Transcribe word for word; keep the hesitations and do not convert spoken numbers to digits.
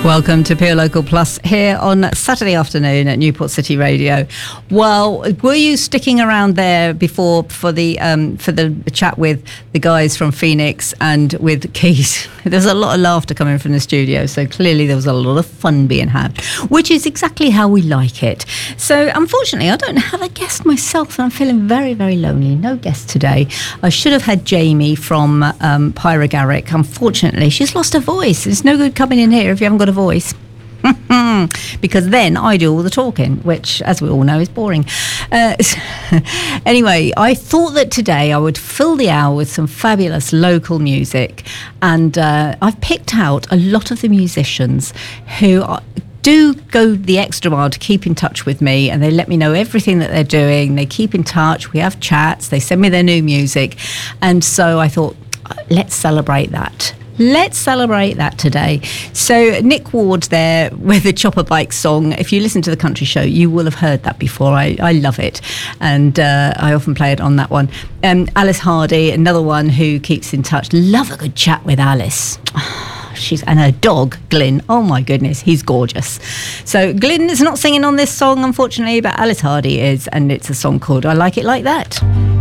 Welcome to Pure Local Plus here on Saturday afternoon at Newport City Radio. Well, were you sticking around there before for the um, for the chat with the guys from Phoenix and with Keys? There's a lot of laughter coming from the studio, so clearly there was a lot of fun being had, which is exactly how we like it. So unfortunately, I don't have a guest myself, and I'm feeling very, very lonely. No guest today. I should have had Jamie from um, Pyrogaric. Unfortunately, she's lost her voice. It's no good coming in here if you haven't got a voice. Because then I do all the talking, which, as we all know, is boring. Uh, anyway, I thought that today I would fill the hour with some fabulous local music, and uh, I've picked out a lot of the musicians who are, do go the extra mile to keep in touch with me, and they let me know everything that they're doing. They keep in touch, we have chats, they send me their new music, and so I thought, let's celebrate that. Let's celebrate that today. So Nick Ward there with the Chopper Bike song. If you listen to the country show, you will have heard that before. I, I love it. And uh, I often play it on that one. Um, Alice Hardy, another one who keeps in touch. Love a good chat with Alice. She's and her dog, Glyn. Oh, my goodness, he's gorgeous. So Glyn is not singing on this song, unfortunately, but Alice Hardy is. And it's a song called I Like It Like That.